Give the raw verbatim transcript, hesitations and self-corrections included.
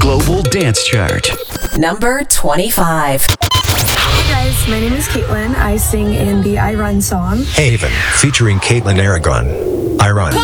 Global Dance Chart. Number twenty-five. Hey guys, my name is Caitlin. I sing in the I Run song. Haven, featuring Caitlin Aragon. I Run.